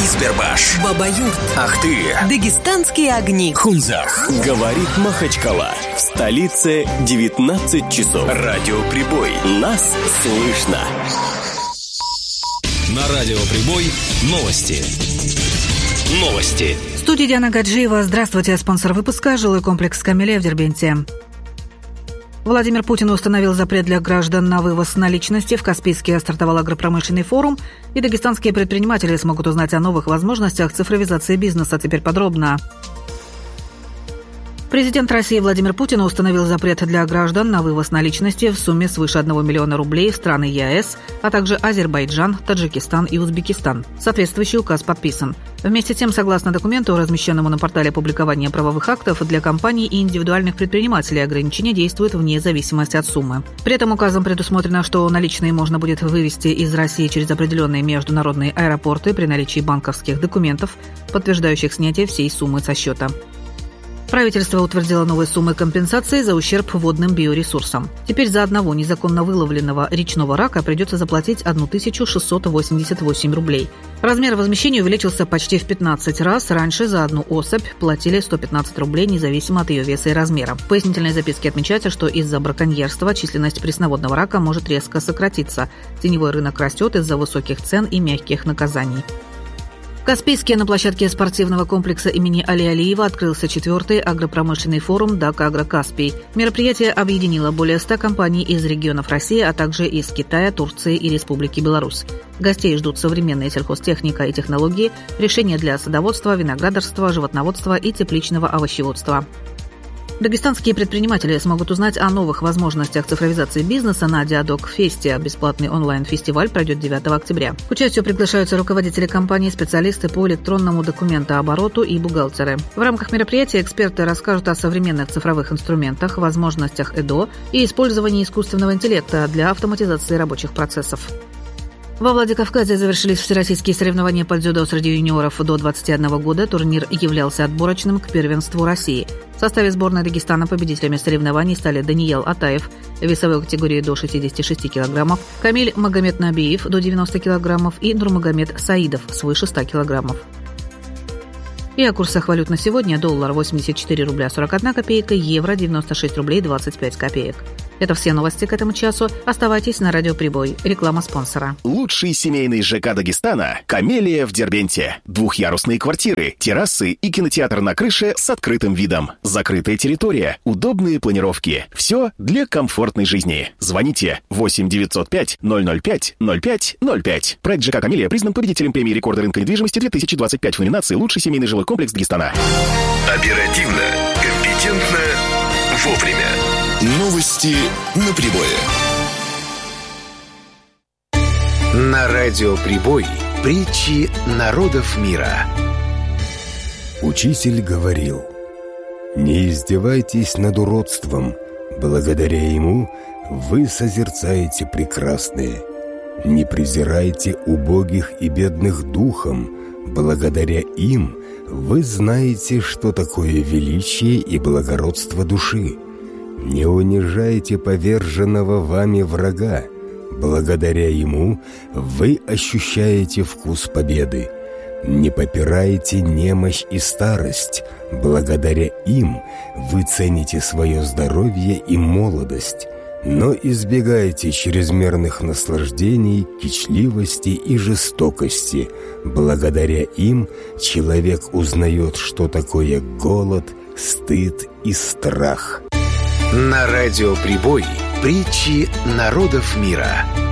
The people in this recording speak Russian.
Избербаш, Баба-Юрт, Ахты, Дагестанские огни, Хунзах. Говорит Махачкала. В столице 19 часов. Радиоприбой. Нас слышно. На Радиоприбой новости. В студии Диана Гаджиева. Здравствуйте. Спонсор выпуска – жилой комплекс «Камелия» в Дербенте. Владимир Путин установил запрет для граждан на вывоз наличности. В Каспийске стартовал агропромышленный форум, и дагестанские предприниматели смогут узнать о новых возможностях цифровизации бизнеса. Теперь подробно. Президент России Владимир Путин установил запрет для граждан на вывоз наличности в сумме свыше 1 миллиона рублей в страны ЕАЭС, а также Азербайджан, Таджикистан и Узбекистан. Соответствующий указ подписан. Вместе с тем, согласно документу, размещенному на портале публикования правовых актов, для компаний и индивидуальных предпринимателей ограничения действуют вне зависимости от суммы. При этом указом предусмотрено, что наличные можно будет вывести из России через определенные международные аэропорты при наличии банковских документов, подтверждающих снятие всей суммы со счета. Правительство утвердило новые суммы компенсации за ущерб водным биоресурсам. Теперь за одного незаконно выловленного речного рака придется заплатить 1688 рублей. Размер возмещения увеличился почти в 15 раз. Раньше за одну особь платили 115 рублей, независимо от ее веса и размера. В пояснительной записке отмечается, что из-за браконьерства численность пресноводного рака может резко сократиться. Теневой рынок растет из-за высоких цен и мягких наказаний. В Каспийске на площадке спортивного комплекса имени Али Алиева открылся 4-й агропромышленный форум «Даг-Агро-Каспий». Мероприятие объединило более 100 компаний из регионов России, а также из Китая, Турции и Республики Беларусь. Гостей ждут современная сельхозтехника и технологии, решения для садоводства, виноградарства, животноводства и тепличного овощеводства. Дагестанские предприниматели смогут узнать о новых возможностях цифровизации бизнеса на Диадок-фесте. Бесплатный онлайн-фестиваль пройдет 9 октября. К участию приглашаются руководители компаний, специалисты по электронному документообороту и бухгалтеры. В рамках мероприятия эксперты расскажут о современных цифровых инструментах, возможностях ЭДО и использовании искусственного интеллекта для автоматизации рабочих процессов. Во Владикавказе завершились всероссийские соревнования по дзюдо среди юниоров до 21 года. Турнир являлся отборочным к первенству России. В составе сборной Дагестана победителями соревнований стали Даниил Атаев в весовой категории до 66 килограммов, Камиль Магомед-Набиев до 90 килограммов и Нурмагомед Саидов свыше 100 килограммов. И о курсах валют на сегодня: доллар 84 рубля 41 копейка, евро 96 рублей 25 копеек. Это все новости к этому часу. Оставайтесь на Радиоприбой. Реклама спонсора. Лучший семейный ЖК Дагестана – «Камелия» в Дербенте. Двухъярусные квартиры, террасы и кинотеатр на крыше с открытым видом. Закрытая территория, удобные планировки. Все для комфортной жизни. Звоните 8 905 005 05 05. Проект ЖК «Камелия» признан победителем премии рекорда рынка недвижимости 2025 в номинации «Лучший семейный жилой комплекс Дагестана». Оперативно, компетентно, вовремя. Новости на прибое. На Радиоприбой притчи народов мира. Учитель говорил: «Не издевайтесь над уродством, благодаря ему вы созерцаете прекрасное. Не презирайте убогих и бедных духом, благодаря им вы знаете, что такое величие и благородство души. Не унижайте поверженного вами врага, благодаря ему вы ощущаете вкус победы. Не попирайте немощь и старость, благодаря им вы цените свое здоровье и молодость. Но избегайте чрезмерных наслаждений, кичливости и жестокости. Благодаря им человек узнает, что такое голод, стыд и страх». На Радиоприбой притчи народов мира.